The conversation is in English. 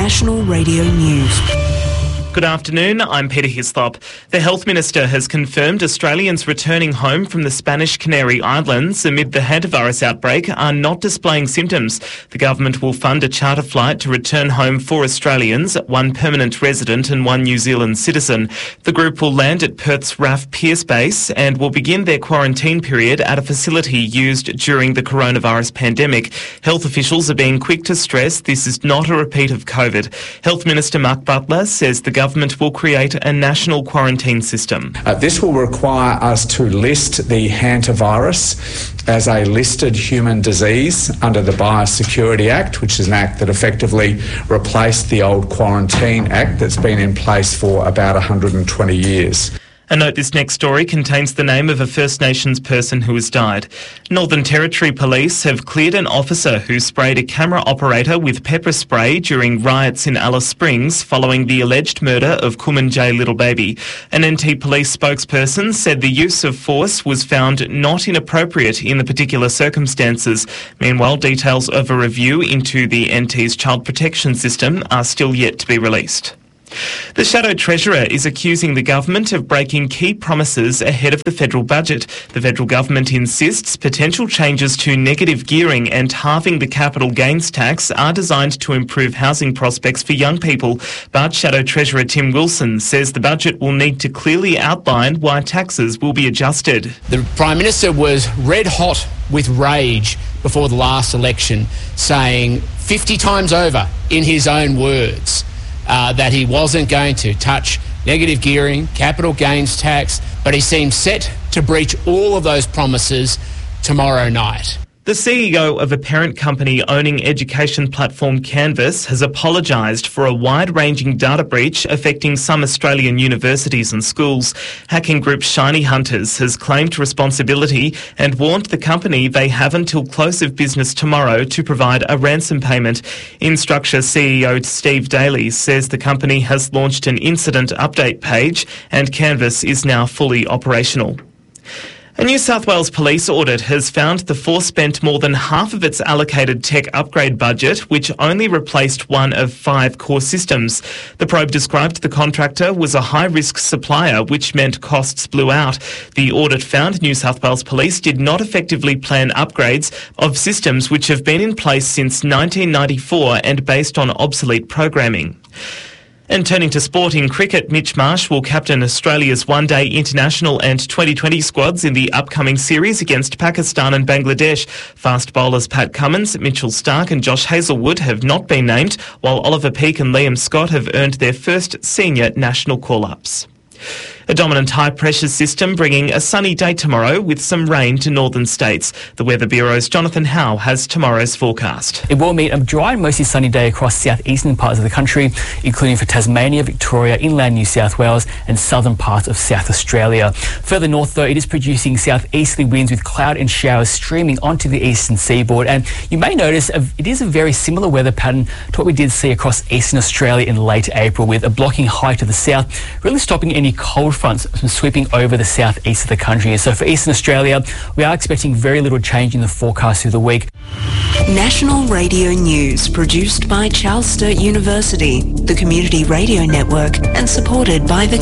National Radio News. Good afternoon, I'm Peter Hislop. The Health Minister has confirmed Australians returning home from the Spanish Canary Islands amid the hantavirus outbreak are not displaying symptoms. The government will fund a charter flight to return home for Australians, one permanent resident and one New Zealand citizen. The group will land at Perth's RAF Pearce Base and will begin their quarantine period at a facility used during the coronavirus pandemic. Health officials are being quick to stress this is not a repeat of COVID. Health Minister Mark Butler says the government will create a national quarantine system. This will require us to list the hantavirus as a listed human disease under the Biosecurity Act, which is an act that effectively replaced the old Quarantine Act that's been in place for about 120 years. A note, this next story contains the name of a First Nations person who has died. Northern Territory Police have cleared an officer who sprayed a camera operator with pepper spray during riots in Alice Springs following the alleged murder of Kumanjay Little Baby. An NT Police spokesperson said the use of force was found not inappropriate in the particular circumstances. Meanwhile, details of a review into the NT's child protection system are still yet to be released. The Shadow Treasurer is accusing the government of breaking key promises ahead of the federal budget. The federal government insists potential changes to negative gearing and halving the capital gains tax are designed to improve housing prospects for young people. But Shadow Treasurer Tim Wilson says the budget will need to clearly outline why taxes will be adjusted. The Prime Minister was red hot with rage before the last election, saying 50 times over in his own words that he wasn't going to touch negative gearing, capital gains tax, but he seems set to breach all of those promises tomorrow night. The CEO of a parent company owning education platform Canvas has apologised for a wide-ranging data breach affecting some Australian universities and schools. Hacking group Shiny Hunters has claimed responsibility and warned the company they have until close of business tomorrow to provide a ransom payment. Instructure CEO Steve Daly says the company has launched an incident update page and Canvas is now fully operational. A New South Wales police audit has found the force spent more than half of its allocated tech upgrade budget, which only replaced one of 5 core systems. The probe described the contractor was a high-risk supplier, which meant costs blew out. The audit found New South Wales Police did not effectively plan upgrades of systems which have been in place since 1994 and based on obsolete programming. And turning to sport in cricket, Mitch Marsh will captain Australia's one-day international and 2020 squads in the upcoming series against Pakistan and Bangladesh. Fast bowlers Pat Cummins, Mitchell Starc and Josh Hazlewood have not been named, while Oliver Peake and Liam Scott have earned their first senior national call-ups. A dominant high-pressure system bringing a sunny day tomorrow with some rain to northern states. The Weather Bureau's Jonathan Howe has tomorrow's forecast. It will meet a dry and mostly sunny day across southeastern parts of the country, including for Tasmania, Victoria, inland New South Wales and southern parts of South Australia. Further north, though, it is producing southeasterly winds with cloud and showers streaming onto the eastern seaboard. And you may notice it is a very similar weather pattern to what we did see across eastern Australia in late April, with a blocking high to the south, really stopping any cold fronts from sweeping over the southeast of the country. So for eastern Australia, we are expecting very little change in the forecast through the week. National Radio News, produced by Charles Sturt University, the Community Radio Network, and supported by the